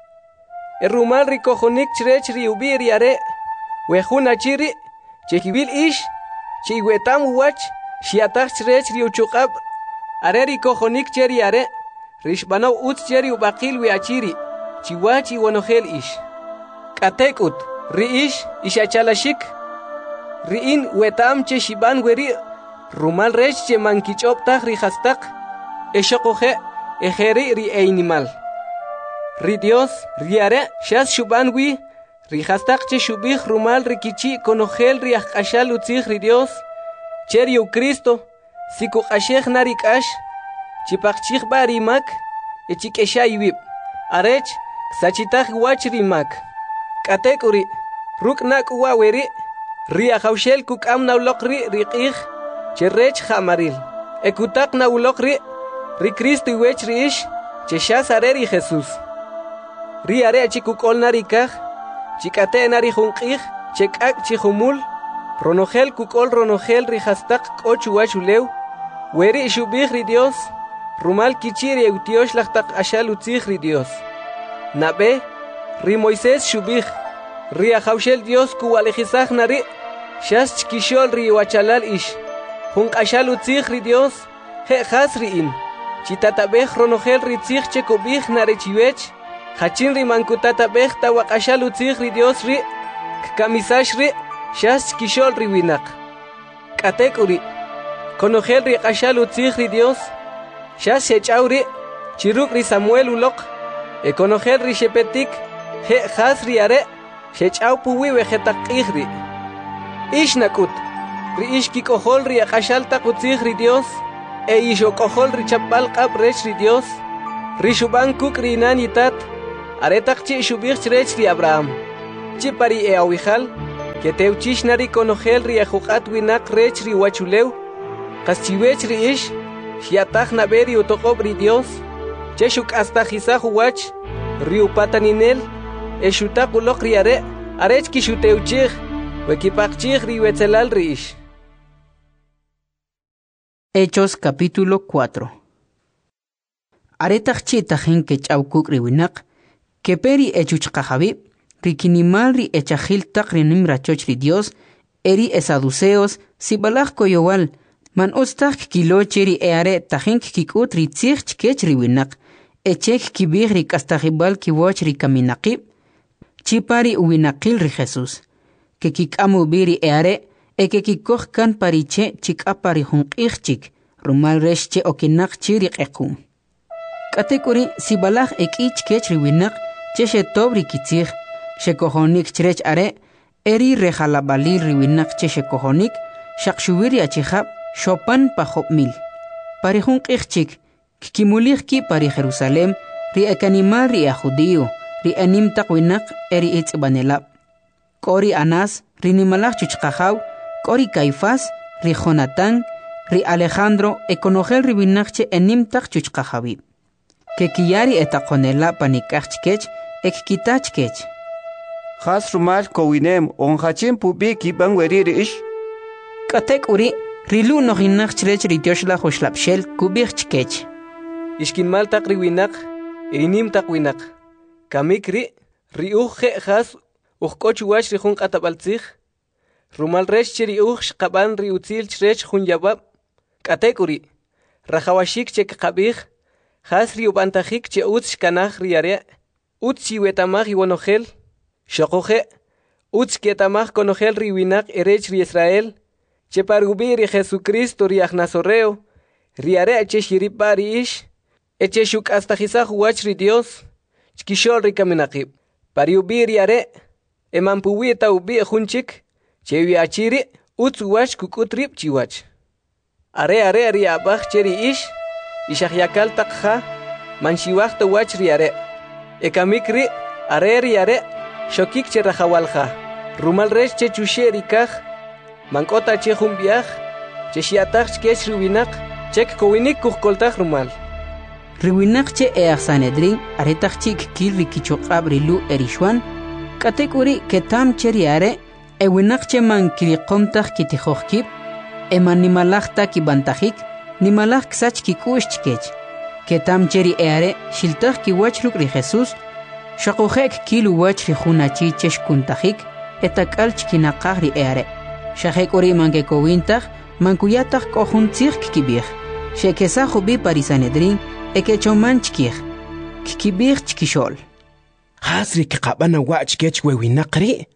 Erumal ri kojonik chrech ri ubiri are, wejuna chiri, chekibil ish, chiwetam uwach, shiatach chrech ri uchukab, are ri kojonik cheri are, rishbanaw utz cheri ubakil we achiri, chiwachi wanogel ish. Katekut, ri ish, ishachalashik, riin wetam che shiban weri, rumal rech che mankichoptach ri hastak, eshokoje, ejeri ri einimal. Ri Dios, riare, shas shuban wi, ri hastak che shubich rumal rikichi konogel ri akashal utzich ri Dios, cheri u Cristo, siku ashech narikash, chipachich barimak, echikesha ibib, arech, sachitach wach rimak. Katekuri, ruknak uwaweri, ri ajawshel kukam naulokri riqich, cherech jamaril, ekutak naulokri, ri Cristo iwech ri ish, cheshas areri Jesús. Ri are chikukol narikaj, chikate narijunqij, chekak chihumul, ronogel kukol ronogel ri hastak kochuwachulew, weri shubij ri Dios, rumal kichiri eutiosh lachtak ashal utzij ri Dios. Nabe, ri Moisés shubij, ri ajawshel Dios kuwalejizaj nari, shas chkishol ri wachalal ish, junq ashal utzij ri Dios, he jas riin, chitatabej ronogel ri tzij chekubij narechiwech, hachin ri mankutata bej tawak ashal utzij ri Dios ri, kamisash ri, shas chkishol ri winak. Katekuri, konogel ri ashal utzij ri Dios, shas shechaw ri, chiruk ri Samuel ulok, e konogel ri shepetik, he jas ri are, shechaw puwi wejetak ri. Ish nakut, ri ish kikohol ri ashal tak utzij ri Dios, e ishokohol ri chapal qab rech ri Dios, ri shuban kuk ri inanitat, aretak chi shubich chrech ri Abraham chi pari e awijal que teuchish nari konogel ri ajukat winak rech ri wachuleu qaschiwech ri ish shiatag naberi utoqob ri Dios che shuk hasta jisa huwach ri upataninel e shutak ulok ri are arech ki shuteuchig wekipakchig ri wetzelal ri ish. Hechos capítulo cuatro. Aretach chitahin que chawkuk riwinak, que peri echuchkahabib, rikinimal ri echahil tak rinim rachoch ri Dios, eri esaduceos, sibalach koyowal, man ostak kilo cheri eare tahin kikut ri tzich chkech riwinak, echek kibig ri kastahibal kiwoch ri kaminakib, chipari uwinakil ri Jesus, que kikamu biri eare, e que kikoh kan pariche chik apari hunqihchik, rumal reshche okinak chiri qekum. Katekuri sibalach ekich kech riwinak, cheshe tobri kitzich, shekohonik chrech are, eri rejalabali riwinak cheshe kohonik, shakshuwiri achihab, shopan pahop mil. Pari hunqihchik, kikimulich ki pari Jerusalem, ri ekanimal ri a judío, ri anim takwinak eri itz banelab. Kori Anas, rinimalach chuchkahaw, Kori Caifás, ri Jonatán, ri Alejandro, ekonogel ribinachche enimtach chuchkahabib. Que kiyari etakonela panikachkech, ek kitachkech. Has rumal kowinem, onhachim pubi kiban weriri ish. Katek uri, rilu nohinach chrech ritioshla hoshlapshel kubichkech. Ishkin mal tak riwinak, irinim tak winak. Kamik ri, ri uche has, uhkoch wach ri hun katabaltzich. Rumal resh cheri uch shqaban ri utzil chrech hun yabab. Katekuri, rajawashik chek qabih, has ri ubantajik che utz shkanach ri are, utz chiwetamach iwanogel, shokoje, utz ketamach konogel ri winak erech ri Israel, che parubi ri Jesucristo ri agnasoreo, ri are che shiripa ri ish, eche shuk astajizah wach ri Dios, chkishol ri kaminakib, pariubi ri are, emampuwi eta ubi ejunchik, chewi achiri, utz wach kukutrip chiwach. Are are ri abach cheri ish, ishahyakal takha, manshiwach ta wach ri are. Ekamikri, are ri are, shokik che rajawalha. Rumal resh che chushe rikaj, mankota che humbiach, che shiatach chkech riwinak, chek kowinik kuhkoltach rumal. Riwinak che each Sanedrin, aretach chik kil rikichokab rilu erishwan, katekuri ketam cheri are, ewinak che man kirikomtach kitijochkib, eman nimalachta kibantajik, nimalach ksach kikushchkech. Ketam cheri eare, shiltach kiwachruk ri Jesus, shakujek kilu wach ri junachi chesh kuntajik, etakalch kinakaj ri eare. Shahek ori mankekowintach, mankuyatach kohuntzich kikibich. Shekesa jubi parisanedrin, ekechoman chkich. Kikibich chkishol. Hasri kikabana wach kech wewinakri.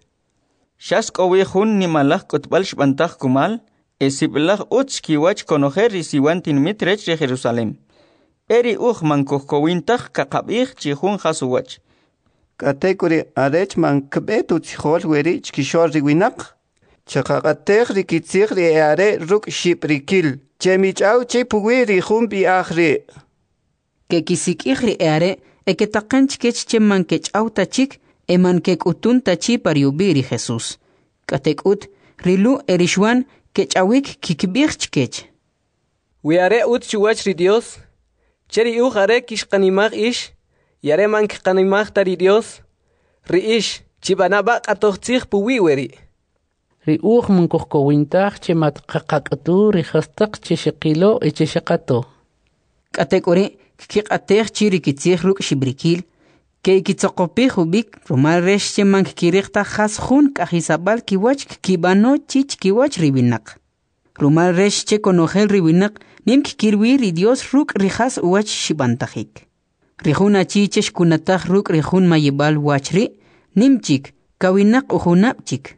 Shask owihun nimalach kotbal shbantaj kumal, esibelach utz kiwach konojer risiwantin mitrech de Jerusalem. Eri uch man kohkowintach kakabich chihun hasuwach. Katekuri arech man kbetu tchol weri chkishor riwinak. Chakakatech rikitzich ri eare ruk shiprikil. Chemichau chipuwi rihun bi achri. Que kisikich ri eare, eketakanch kech cheman kech autachik, eman kek utun tachi pariubiri Jesus. Katekut, rilu erishwan kech awik kikbich kech. Wiare ut chuwach ri Dios, cheri uch are kishkanimach ish, yare man kishkanimach tari Dios, ri ish, chibanaba katochtzich puwi weri. Ri uch man kohkowintach che mat kakakatu ri hastak che shekilo e che shekato. Katekuri, kikatech chiri kitzich ruk shibrikil, que kitzokopih ubik, rumal resh che man kikirikta has jun kajisabal kiwach kibano chich kiwach ribinak. Rumal resh che konogel ribinak, nim kikirwi ri Dios ruk rihas uwach shibantajik. Rihuna chichesh kunataj ruk rihun mayibal wachri, nim chik, kawinak uhunap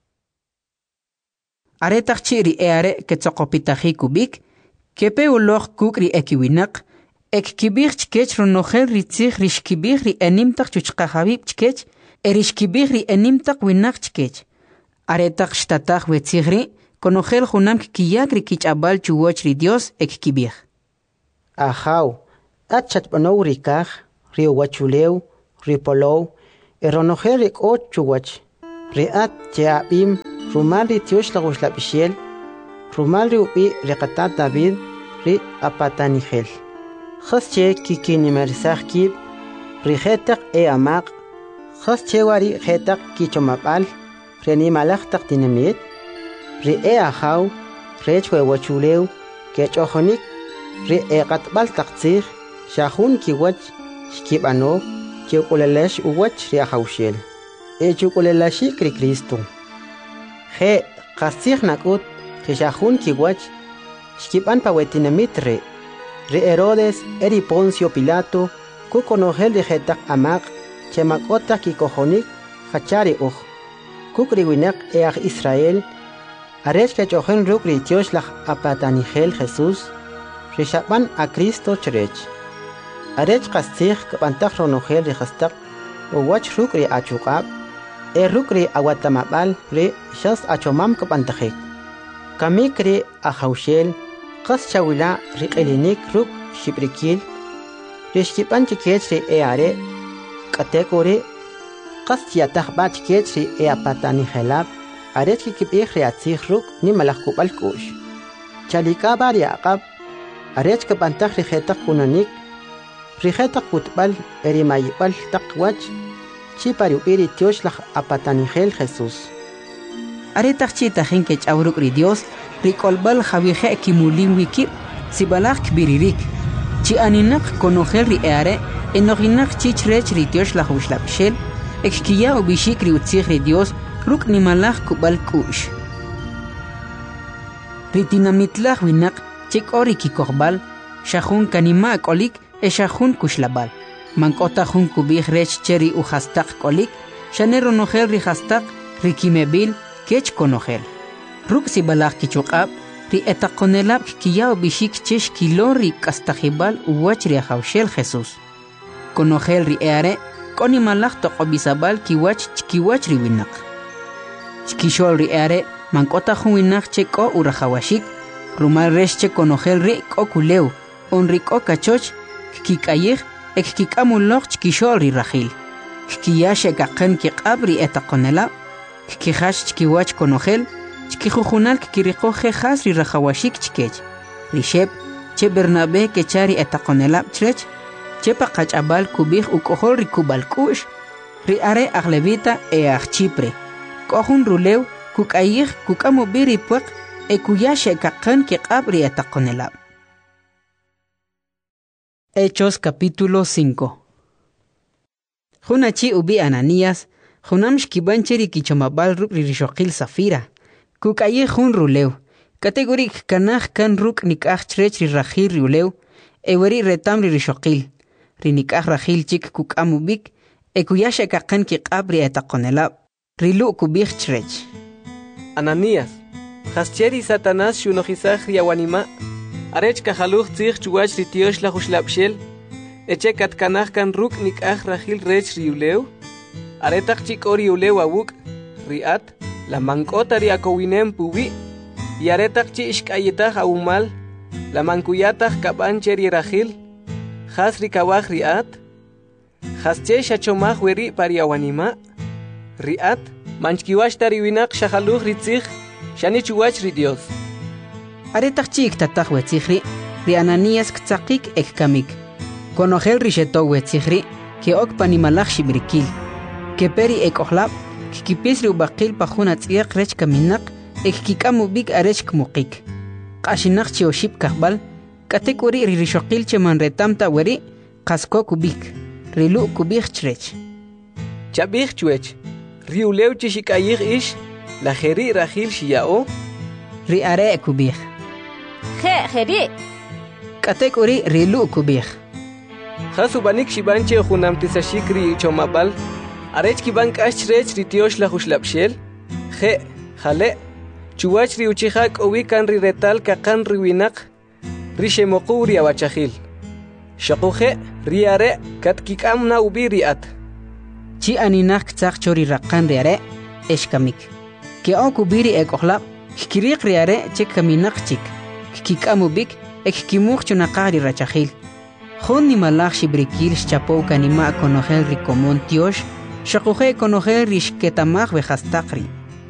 Aretach chiri eare ketzokopitaji kubik, kepe uloch kukri ekiwinak, ek kibich chkech ronogel ritzich rishkibich ri enimtak chuchkahabib chkech, erishkibich ri enimtak winak chkech. Aretach shtatach wetzigri, konogel junam kiyak ri kichabal chuwoch ri Dios ek kibich. Ahaw, at chatpanaw rikach, rio wachuleu, ripolow, eronojer rik o chuwach, riat cheabim, rumal ri tiosh la guslapishel, rumal ri ubi rikatat David, ri apatanigel. Khasche kikini mersach kib, ri hetak e amak, khasche wari hetak kichomabal, reni malachtak dinamit, ri e ahaw, rechwe wachulew, kechohonik, ri e katbal taktsir, shahun kiwach, shkibano, chukulelash uwach ri ahawshel. E chukulelashi kri Kristo. He kasir nakut, kishahun kiwach, shkiban pawetinamit re. Ri Herodes, eri Poncio Pilato, kukonogel ri hetak amak, chemakota kikohonik, hachari uj. Kukriwinak each Israel, arech kechohen ruk ri tioslach apatanigel Jesus, rishaban a Cristo cherech. Arech kastig kapantag ronogel ri hastak, uwach ruk ri achukab, e ruk ri awatamabal ri shas achomam kapantagik. Kamik ri ahawshel, kas chawila ri elinik ruk shibrikil, rishkipan chikech ri eare, katekori, kas tiatag ba chikech ri eapatanigelab, arech kikipik ri atzig ruk ni malakupal kush. Chalikaba ri akab, arech kapantag ri hetak kunanik, ri hetak kutbal eri mayibal takwach, chipari upiri tioslach apatanigel Jesus. Aretak chitahin kech auruk ri Dios, ri kolbal javije kimulim wikip, sibalak kbiririk. Chi aninak konogel ri eare, enoginak chichrech ri tioslach uslapshel, ekkiya ubishik ri utzig ri Dios, ruk nimalach kubal kush. Ritinamitlach winak, chik ori kikorbal, shahun kanima kolik, e shahun kushlabal. Mankota hun kubih rech cheri u hastak kolik, shanero nogel ri hastak, rikimebil, kech konogel. Ruk sibalach kichukab, ri etakonelab kiyaw bishik chesh kilo ri kastajibal uwach ri ahawshel Jesus. Konogel ri eare, konimalach tokobisabal kiwach chkiwach ri winak. Chkishol ri eare, mankota hun winak cheko urahawashik, rumal resh che konogel ri ko kuleu, on ri ko kachoch, kikayih, ek kikamulok chkishol ri rahil. Kiyash ekaqen kiqabri etakonelab, kikihash chkiwach konogel, chkijujunal kikiriko jejas ri rahawashik chkech. Rishep, che Bernabe kechari etakonelab chrech, che paqachabal kubih ukohol ri kubal kush, ri are aglevita e achchipre. Kohun rulew, kukayih kukamubiri puek, e kuyash ekaqen kiqabri etakonelab. Hechos capítulo cinco. Junachi ubi Ananías, junam shkibancheri kichomabal ruk ririshokil Safira. Kukaye jun rulew. Kategorik kanach kan ruk nikach trech rirahil rulew. Eweri retam ririshokil. Rinikach rahil chik kukamubik. Ekuyashe kakan kikabri etakonelab. Rilu kubich trech. Ananías, hascheri Satanás shunojisach riawanima. Arech kahaluch tzich chuwach ritiosh la huslapshel, eche katkanach kan ruk nikach rahil rech riuleu, aretach chik ori uleu awuk, riat, la mankota riakowinem puwi, y aretach chi ishkayetach aumal, la mankuyatach kabanche rirahil, has rikawach riat, has che shachomach weri pariawanima, riat, manchkiwash tariwinak shahaluch ritzich, shani chuwach ridios. Aretach chik tatach wetzihri, ri Ananías ktsakik ek kamik. Konogel risheto wetzihri, ke ok panimalach shibrikil. Ke peri ek ohlab, kikipisri ubakil pajuna tziyak rech kaminak, ek kikamubik arech kmukik. Kashinach chi oship kahbal, katek uri ririshokil che manretamta weri, kasko kubik, rilu kubik chrech. Chabik chwech, riuleu chishikayik ish, la jeri rahil shiyao, ri are kubik. He, jeri. Katek uri rilu kubik. Hasubanik shibanche junam tisashikri chomabal, arech kibank ashrech ritiosh la huslapshel, he, jale, chuwach ri uchihak owikan ri retal kakan ri winak, ri shemoku ri awachahil. Shakuhe, ri are, kat kikam na ubi riat. Chi aninak tzak chori rakan ri are, eshkamik. Ke okubiri ek ohlab, kikirik ri are chek kaminak chik. Kikamubik, ek kimuch chunakari rachahil. Jun ni malach shibrikil chapo kanima konogel rikomon tiosh, shakuje konogel rishketamach vejastakri.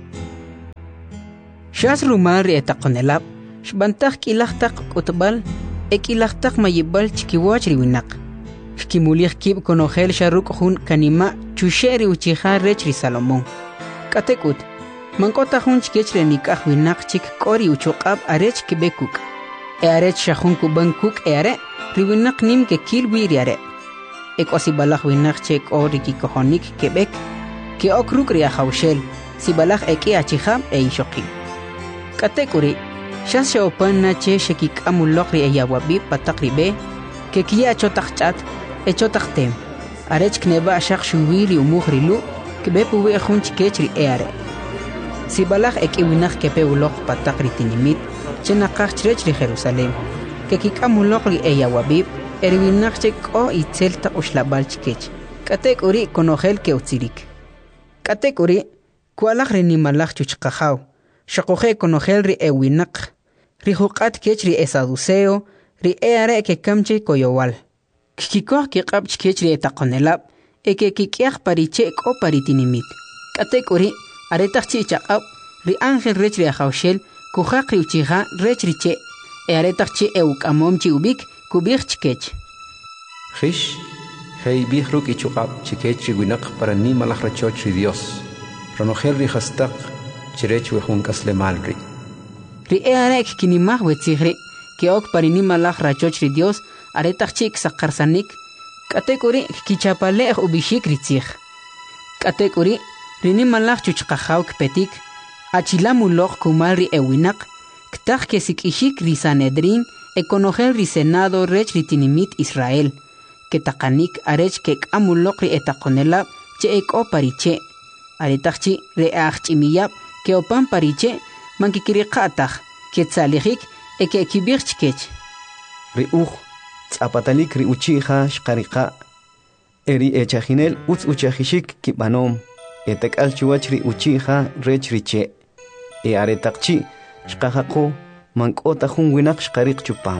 Shas rumar etakonelap, shbantak kilachtak utbal, ekilachtak mayibal chikiwach riwinak. Shkimulich kib konogel sharuk hun kanima chusheri uchiha rechri Salomón. Katekut, mankota hun chkechre nikah winak chik kori uchokab arech kibekuk. E arech shahun kuban kuk e are, riwinak nim ke kil wiriare. Ek osibalach winak chek ori ki kohonik kebek, ke okruk ria haushel, sibalach eki achiham e ishokim. Katekuri, shas sheopan na che shekik amulokri e yawabi patakribe, ke kia chotakchat, e chotaktem. Arech kneba shak shuwiri umuhrilu, kebepu we hun chkechri e are. Sibalach eki winak kepe ulok patakri tinimit, chenakach chrecri Jerusalem, ke kikamulokli e yawabib, erwinak chek o itzelta ushlabal chkech. Katekuri konogel ke utzirik. Katekuri, kualach renimalach chuchkahaw, shakoje konogel ri e winak, rihukat kechri e saduceo, ri e are ke kamche koyowal. Kikikoh ki qab chkechri e takonelab, e ke kikiach pariche ko paritinimit. Katekuri, aretach chi chaqab, ri angel rechri a haushel, kujaqri uchiha rechri che, e aretach chi e ukamom chi ubik, kubich chkech. Hish, hei bihruk ichukab chikech winak para ni malach rachoch Dios. Ronogel ri hastak, chirech wehun kaslemalri. Ri e arek kinimach wetzihri, ke ok parini malach rachoch Dios, aretach chi sakarsanik, katekuri kichapalech ubishik ritzich. Katekuri, rini malach chuchkahaw kpetik, achilamulok kumal ri ewinak, ktach kesikishik ri Sanedrin, ekonogel ri Senado rech ritinimit Israel, ketakanik arech kek amulok ri etakonelab, che ek o pariche, aretachchi re achchimiyab, ke opan pariche, mankikirikatach, ketzalijik, eke ekibirchkech. Ri uj, tzapatalik ri uchiha shkarika, eri echajinel utz uchajishik kibanom, etek alchuach ri uchiha rech riche, e aretakchi, shkajako, mankota jun winak shkarik chupam.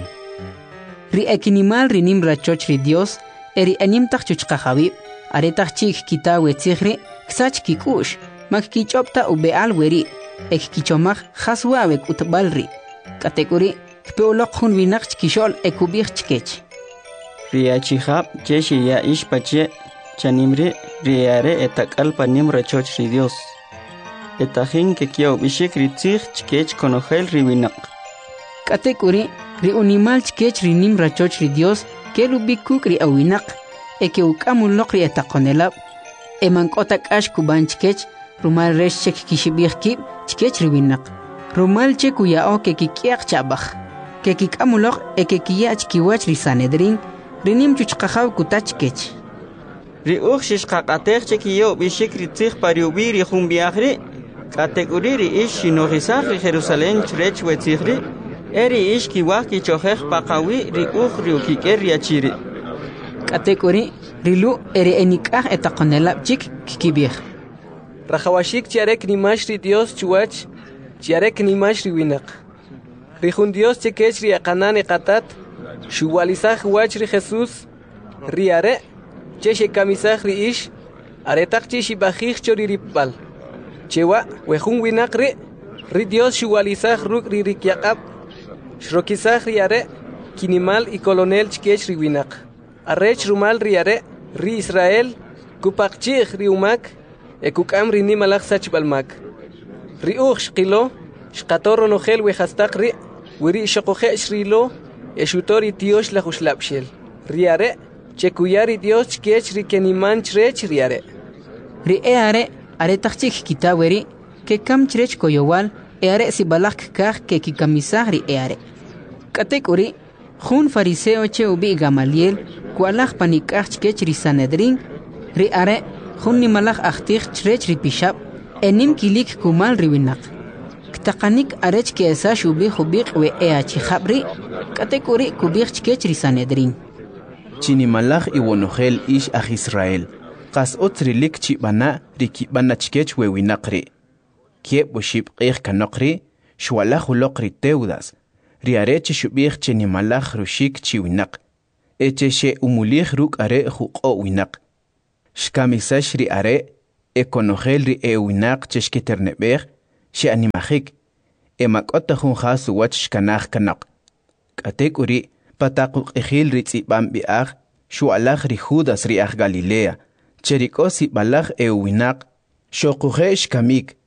Ri ekinimal rinim rachoch ri Dios, eri animtach chuchkajabib, aretachchik kitawe tzihri, ksach kikush, mak kichopta ubeal weri, ek kichomach haswawek utbalri. Katekuri, kpeolok jun winak chkishol ekubich chkech. Riachihab, cheshi ya ishpache, chanimri, riare etakal panim rachoch ri Dios. Etajin que kiao bishik ritzich chkech konogel riwinak. Katekuri, ri unimal chkech rinim rachoch ri Dios, ke lubikuk ri awinak, e ke ukamulok ri etakonelab, e mankotak ash kuban chkech, rumal resh chek kishibich kib, chkech riwinak. Rumal che kuyao ke kikiak chabach, ke kikamulok e ke kiyach kiwach ri Sanedrin, rinim chuchkahaw kutach kech. Ri uch shishkakatech che kiao bishik ritzich pariubi ri humbiachri, katekuri ri ish shinogisach ri Jerusalem chrech wetzihri, eri ish kiwach kichohech pakawi ri uch ri ukiker riachiri. Katekuri rilu eri enikah etakonelab chik kikibich. Rajawashik chiarek nimash ri Dios chuach, chiarek nimash ri winak. Rijun Dios chekech ri akanan ekatat, shuwalizach wach ri Jesús, ri are, cheshe kamisach ri ish, aretak chishi bajich chori ripal. Chewa, wejun winak ri, ri Dios shuwalizach ruk ri rikyakab, shrokizach ri are, kinimal y colonel chkech ri winak. Arrech rumal ri are, ri Israel, kupakchich ri umak, e kukam ri nimalach sachbalmak. Ri uch shkilo, shkatoro nogel wejastak ri, wiri shokoje shrilo, e shutori tiosh la hushlapshel. Ri are, chekuyari Dios chkech ri keniman chrech ri are. Ri e are, are tachchik kitaweri, ke kam chrech koyowal, e are si balak kach ke kikamisah ri e are. Katekuri, jun fariseo che ubi Gamaliel, kualach panikach chkech ri Sanedrin, ri are, jun nimalach achtich chrech ri pishab, enim kilik kumal ri winak. Ktakanik arech ke esa shubi hubik we e achichabri, katekuri kubich chkech ri Sanedrin. Chinimalach iwonogel ish ach Israel. Kas otrilik chibana rikibana chkech we winakri. Kiep buship qih kanokri, shwalach ulokri teudas. Riarech shubich chinimalach rushik chiwinak. eche she umulih ruk are juqo winak. Shkamisash ri are ekonogel ri e winak cheshkiternebeg she animajik. Emakota jun jasu wach shkanaj kanak. Katek uri patakuk ejil ri tzibam biag shualaj ri Judas ri ag Galilea. Cheriko si balaj e winak shokuje shkamik.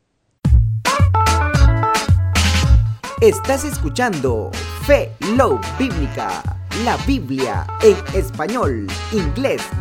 Estás escuchando Fe Love Bíblica, la Biblia en español, inglés